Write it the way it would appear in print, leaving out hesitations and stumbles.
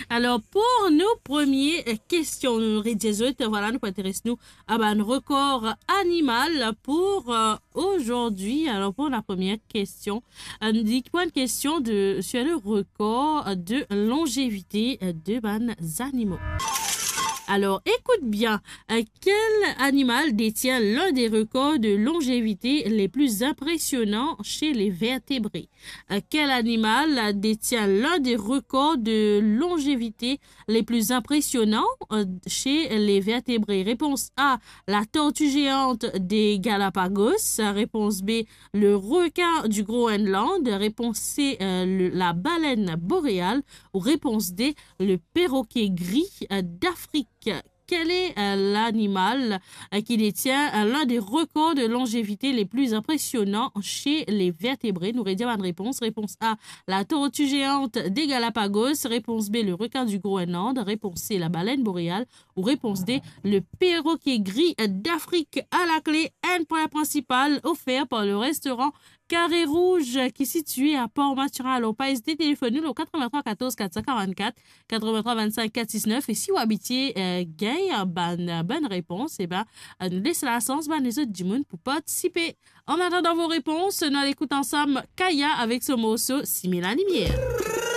Alors, pour nos premières questions, nous voilà, nous intéressons nous à un record animal pour aujourd'hui. Alors, pour la première question, nous dit une question sur le record de longévité de ban animaux. Alors, écoute bien, quel animal détient l'un des records de longévité les plus impressionnants chez les vertébrés? Quel animal détient l'un des records de longévité les plus impressionnants chez les vertébrés? Réponse A, la tortue géante des Galapagos. Réponse B, le requin du Groenland. Réponse C, la baleine boréale. Ou réponse D, le perroquet gris d'Afrique. Quel est l'animal qui détient l'un des records de longévité les plus impressionnants chez les vertébrés? Nous rédigeons une réponse. Réponse A, la tortue géante des Galapagos. Réponse B, le requin du Groenland. Réponse C, la baleine boréale. Ou réponse D, le perroquet gris d'Afrique. À la clé, un point principal offert par le restaurant Carré Rouge qui est situé à Port-Maturin. Alors, pas hésiter, téléphonez au 83 14 444 83 25 469. Et si vous habitez gay, bonne réponse, eh ben, nous laissez la chance, les autres du monde pour participer. En attendant vos réponses, nous allons écouter ensemble Kaya avec ce morceau 6000 lumière.